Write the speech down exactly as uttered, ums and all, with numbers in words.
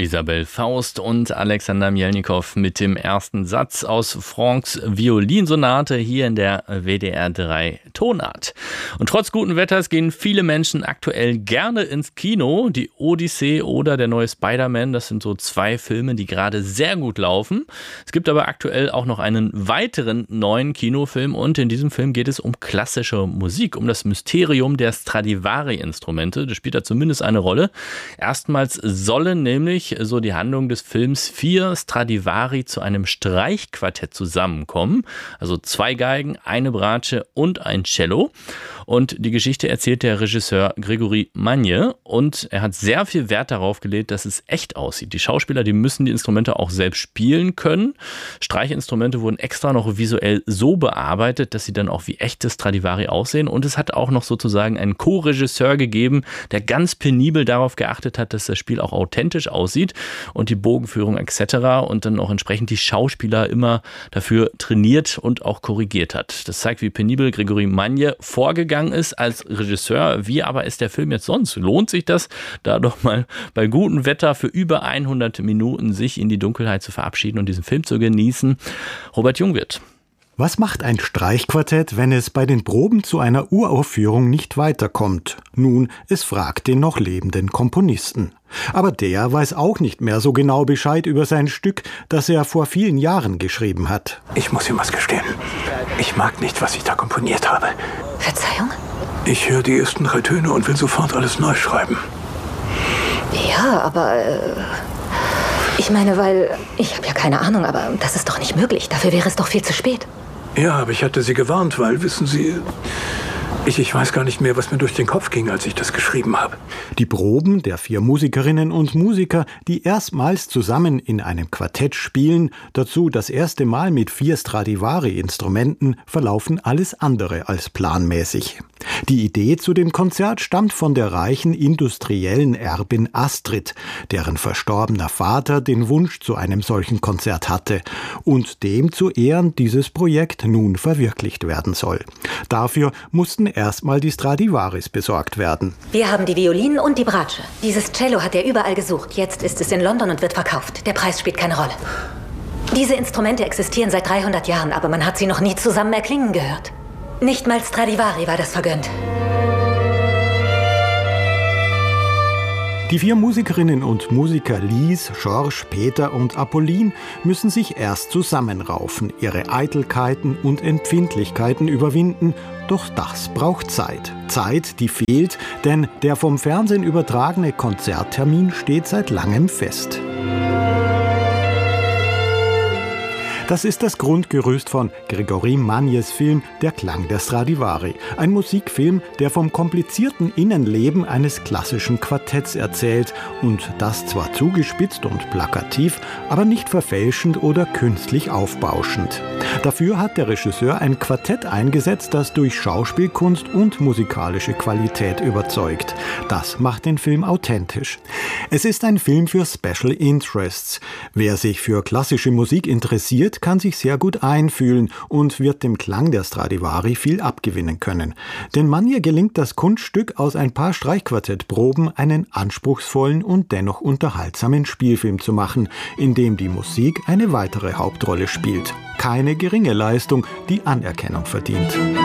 Isabel Faust und Alexander Mjelnikow mit dem ersten Satz aus Franks Violinsonate hier in der W D R drei Tonart. Und trotz guten Wetters gehen viele Menschen aktuell gerne ins Kino. Die Odyssee oder der neue Spider-Man, das sind so zwei Filme, die gerade sehr gut laufen. Es gibt aber aktuell auch noch einen weiteren neuen Kinofilm und in diesem Film geht es um klassische Musik, um das Mysterium der Stradivari-Instrumente. Das spielt da zumindest eine Rolle. Erstmals sollen nämlich so die Handlung des Films vier Stradivari zu einem Streichquartett zusammenkommen. Also zwei Geigen, eine Bratsche und ein Cello. Und die Geschichte erzählt der Regisseur Grégory Magne und er hat sehr viel Wert darauf gelegt, dass es echt aussieht. Die Schauspieler, die müssen die Instrumente auch selbst spielen können. Streichinstrumente wurden extra noch visuell so bearbeitet, dass sie dann auch wie echte Stradivari aussehen. Und es hat auch noch sozusagen einen Co-Regisseur gegeben, der ganz penibel darauf geachtet hat, dass das Spiel auch authentisch aussieht und die Bogenführung et cetera und dann auch entsprechend die Schauspieler immer dafür trainiert und auch korrigiert hat. Das zeigt, wie penibel Grégory Magne vorgegangen ist als Regisseur. Wie aber ist der Film jetzt sonst? Lohnt sich das, da doch mal bei gutem Wetter für über hundert Minuten sich in die Dunkelheit zu verabschieden und diesen Film zu genießen? Robert Jungwirth. Was macht ein Streichquartett, wenn es bei den Proben zu einer Uraufführung nicht weiterkommt? Nun, es fragt den noch lebenden Komponisten. Aber der weiß auch nicht mehr so genau Bescheid über sein Stück, das er vor vielen Jahren geschrieben hat. Ich muss ihm was gestehen. Ich mag nicht, was ich da komponiert habe. Verzeihung? Ich höre die ersten drei Töne und will sofort alles neu schreiben. Ja, aber... Äh, ich meine, weil... Ich habe ja keine Ahnung, aber das ist doch nicht möglich. Dafür wäre es doch viel zu spät. Ja, aber ich hatte Sie gewarnt, weil, wissen Sie... Ich, ich weiß gar nicht mehr, was mir durch den Kopf ging, als ich das geschrieben habe. Die Proben der vier Musikerinnen und Musiker, die erstmals zusammen in einem Quartett spielen, dazu das erste Mal mit vier Stradivari-Instrumenten, verlaufen alles andere als planmäßig. Die Idee zu dem Konzert stammt von der reichen industriellen Erbin Astrid, deren verstorbener Vater den Wunsch zu einem solchen Konzert hatte und dem zu Ehren dieses Projekt nun verwirklicht werden soll. Dafür mussten erstmal die Stradivaris besorgt werden. Wir haben die Violinen und die Bratsche. Dieses Cello hat er überall gesucht. Jetzt ist es in London und wird verkauft. Der Preis spielt keine Rolle. Diese Instrumente existieren seit dreihundert Jahren, aber man hat sie noch nie zusammen erklingen gehört. Nicht mal Stradivari war das vergönnt. Die vier Musikerinnen und Musiker Lies, Georges, Peter und Apolline müssen sich erst zusammenraufen, ihre Eitelkeiten und Empfindlichkeiten überwinden. Doch das braucht Zeit. Zeit, die fehlt, denn der vom Fernsehen übertragene Konzerttermin steht seit langem fest. Das ist das Grundgerüst von Grégory Magnes Film Der Klang der Stradivari. Ein Musikfilm, der vom komplizierten Innenleben eines klassischen Quartetts erzählt und das zwar zugespitzt und plakativ, aber nicht verfälschend oder künstlich aufbauschend. Dafür hat der Regisseur ein Quartett eingesetzt, das durch Schauspielkunst und musikalische Qualität überzeugt. Das macht den Film authentisch. Es ist ein Film für Special Interests. Wer sich für klassische Musik interessiert, kann sich sehr gut einfühlen und wird dem Klang der Stradivari viel abgewinnen können. Denn Magne gelingt das Kunststück, aus ein paar Streichquartettproben einen anspruchsvollen und dennoch unterhaltsamen Spielfilm zu machen, in dem die Musik eine weitere Hauptrolle spielt. Keine geringe Leistung, die Anerkennung verdient.